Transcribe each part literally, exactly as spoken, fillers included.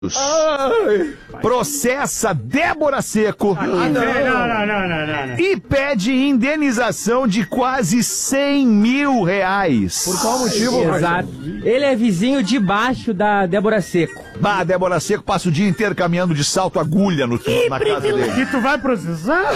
Ai. Processa Débora Seco ah, não. Não, não, não, não, não. e pede indenização de quase cem mil reais. Por qual motivo? Exato. Ele é vizinho de baixo da Débora Seco. Bah, a Débora Seco passa o dia inteiro caminhando de salto agulha no, na casa dele. E tu vai processar?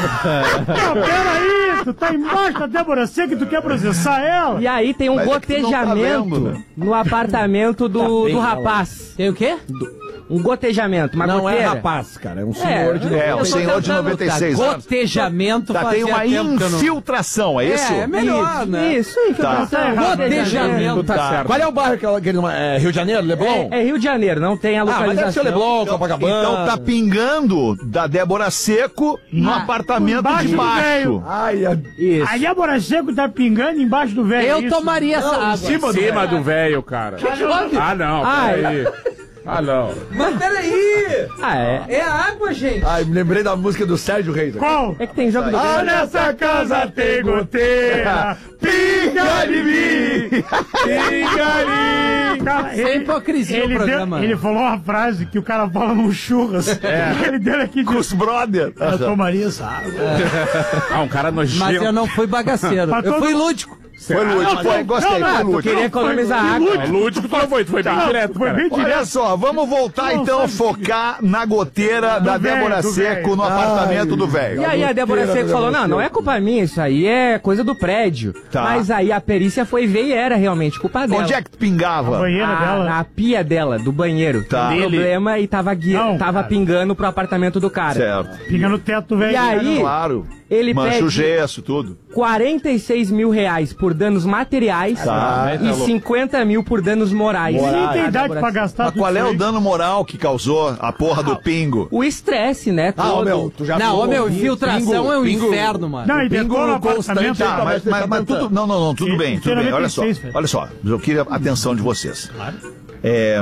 Não, peraí, tu tá embaixo da Débora Seco e tu quer processar ela? E aí tem um Mas é gotejamento que tu não tá vendo, né? no apartamento do, Tá bem, do rapaz. Tem o quê? Um gotejamento, uma Não goteira. é rapaz, cara. É um senhor de... É, um Eu tô senhor de tentando, noventa e cara. seis anos. Gotejamento Tá, tem fazia uma tempo que eu não- infiltração, é isso? É, é melhor, Isso, né? isso, infiltração. Tá. Gotejamento. Tá Tá. certo. Qual é o bairro que ela... Que ele não... É Rio de Janeiro? Leblon? É, é Rio de Janeiro, não tem a Ah, mas deve localização. ser Leblon, Copacabana. Então tá pingando da Débora Seco no Ah, apartamento embaixo de do baixo. velho. Ai, a... Isso. A Débora Seco tá pingando embaixo do velho. Eu isso? tomaria essa água. Em cima do velho, cara. Ah, não, Ai. peraí. Ah, não. Mas peraí! Ah, é. É água, gente! Ai, me lembrei da música do Sérgio Reis. Qual? É que tem jogo do... Ah, nessa casa tem goteira, pinga de mim, pinga de mim. Cara, Sem hipocrisia o ele, programa. deu, ele falou uma frase que o cara fala no churras. É. Ele deu aqui de... Os brother. Eu tomaria essa água. Ah, um cara nojento. Mas eu não fui bagaceiro. Mas Eu todo- fui lúdico. Foi lúdico, foi, gostei, não, foi não, lúdico. Queria economizar Foi água. lúdico. Lúdico tu não foi, tu foi bem Não, direto, foi cara. bem Olha direto. só, vamos voltar Não então a sabe focar na goteira da velho, Débora do Seco velho. no apartamento do velho. E aí a Débora goteira Seco da falou, Débora não, não é culpa minha, isso aí é coisa do prédio. Tá. Mas aí a perícia foi ver e era realmente culpa dela. Onde é que tu pingava? Banheira Ah, dela. na pia dela, do banheiro. Tá. Tem problema e tava, gui... Não, tava cara. pingando pro apartamento do cara. Certo. Pinga no teto do velho. E aí, Claro. ele Mancha pede o gesso, tudo. quarenta e seis mil reais por danos materiais Tá. e cinquenta mil por danos morais. Ninguém tem A idade Débora pra Seco. gastar Mas tudo qual é isso o aí. dano moral que causou a porra do pingo? O estresse, né? Ah, ô, todo. meu, tu já Não, viu ô meu, o infiltração é um pingo- inferno, mano. Não, e Pingo decola o constante, apartamento. tá, Tá, mas, mas, mas tudo. Não, não, não, tudo Ele- bem, tudo ele bem. é Olha só. noventa e seis, velho. Olha só, eu queria a atenção de vocês. É.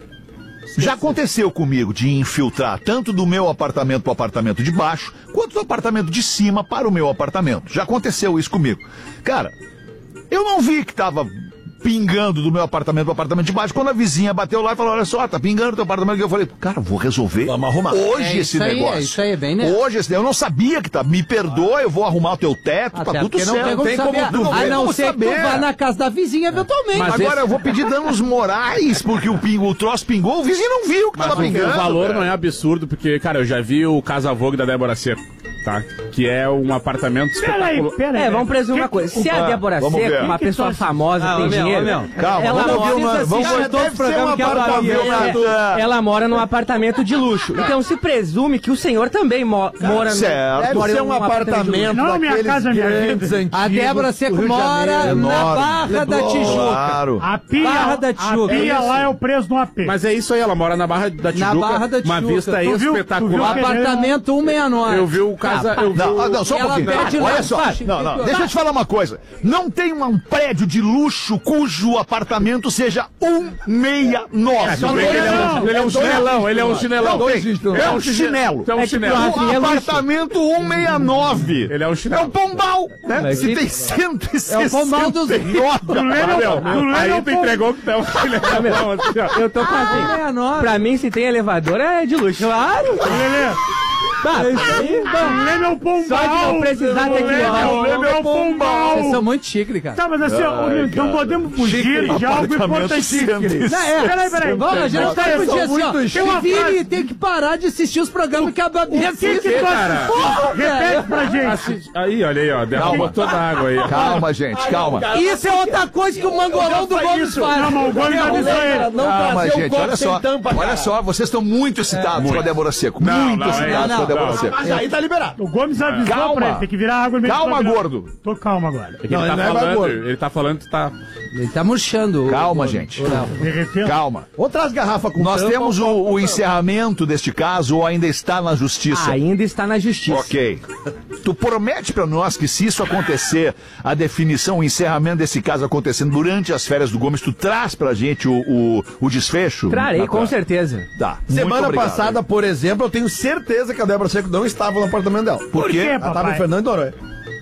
Já aconteceu comigo de infiltrar tanto do meu apartamento para o apartamento de baixo, quanto do apartamento de cima para o meu apartamento. Já aconteceu isso comigo. Cara, eu não vi que tava pingando do meu apartamento para o apartamento de baixo, quando a vizinha bateu lá e falou, olha só, tá pingando do teu apartamento. Eu falei, cara, vou resolver Vamos arrumar. hoje É esse isso aí, negócio. é isso aí, bem, né? Hoje esse eu não sabia que tá. Me perdoa, eu vou arrumar o teu teto, Até tá tudo porque não certo. tem como Tem saber. como tu A tem não como ser que saber. tu vá na casa da vizinha eventualmente. Mas Agora esse- eu vou pedir danos morais, porque o, pingo, o troço pingou, o vizinho não viu que Mas tava o, pingando. o valor velho. não é absurdo, porque, cara, eu já vi o Casa Vogue da Débora Seco, tá? Que é um apartamento Peraí, espetacular. peraí. É, vamos presumir uma coisa. Se a Débora vamos Seco, ver. uma Que que pessoa tu acha? famosa, Ah, tem ô, meu, dinheiro, ô, meu. Calma, ela vamos ouvir mora, uma... Vamos assiste ver todos os programas que ela apartamento. ela, ela mora num apartamento de luxo. Então se presume que o senhor também mo mora certo. Deve mora ser em um apartamento Não, minha daqueles casa, minha grandes, vida. antigos A Débora do Seco Rio de mora Janeiro. na enorme. Barra da Leblon. Tijuca. Claro. A pia, Barra da a Tijuca, pia isso. lá é o preço do A P. Mas é isso aí, ela mora na Barra da Tijuca, Barra da uma Tijuca. vista Tu viu- tu viu espetacular. que- Apartamento cento e sessenta e nove. Eu vi o casa... Eu vi Não, o... ah, não, só um Ela pouquinho. pede Olha lá, só. faz. Não, não, deixa eu te falar uma coisa. Não tem um prédio de luxo cujo apartamento seja cento e sessenta e nove. Tu vê que ele é um, ele é um chinelão, ele é um chinelão. Não tem. É um chinelo. É um chinelo. Um apartamento cento e sessenta e nove. Ele é um É chinelo. um pombal, né? Mas Se e- tem cento e sessenta É o pombal dos- e nove. Do Lênin Ah, ao- meu, do Lênin aí ao tu Pom- entregou que tá um chinelão assim, ó. Eu tô com a cento e sessenta e nove. Pra mim, se tem elevador, é de luxo. Claro. Lelê, Tá, do Lênin ao Pombal. Só de não precisar do ter que Lênin levar ao o- Lênin ao Pombal. Vocês são muito chique, cara. Tá, mas assim, ó, não podemos fugir de algo importantíssimo. Não, é. Peraí, peraí. Vamos, a gente tá Peraí, podia são assim, ó. muito chiques. Tem uma Vini frase- tem que parar de assistir os programas que a Babi O que que tu cara? acha? Repete pra gente. Assi- Aí, olha aí, ó. Derrubou toda a água aí. Calma, gente, calma. Isso é outra coisa que o mangolão do Gomes faz. Não, mas o Gomes já disse a ele. Não Calma, trazer um gente, copo olha sem só. tampa, Olha cara. só, vocês estão muito excitados com a Débora Seco. Não, Muito não, é excitados isso, com a Débora não. Seco. Mas aí tá liberado. O Gomes avisou Calma. pra ele, tem que virar água mesmo. Calma, pra virar- gordo. Tô calmo agora. É que Não, ele tá ele não é falando, bagulho. ele tá falando que tá... Ele tá murchando. o- Calma, o- gente. o Léo. Derretendo. Calma. Outras garrafas com Nós tampa, temos o, ou- o encerramento deste caso ou ainda está na justiça? Ainda está na justiça. Ok. Tu promete pra nós que se isso acontecer, a definição, o encerramento desse caso acontecendo durante as férias do Gomes, tu traz pra gente o, o, o desfecho? Trarei, com Natan? certeza. Tá. muito Semana obrigado. passada, por exemplo, eu tenho certeza que a Débora Seco não estava no apartamento dela. Por quê? quê, Ela tava papai? em Fernando de Noronha.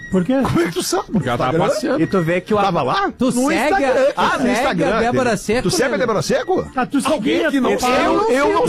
Por quê? Como é que tu sabe? Porque ela tava passeando. E tu vê que o Tava lá? Tu No segue, Instagram. tu Ah, no segue Instagram. a Débora teve. Seco? Tu segue a né? Débora Seco? Ah, tu seguia, que não tu sabe. parou. Eu, eu não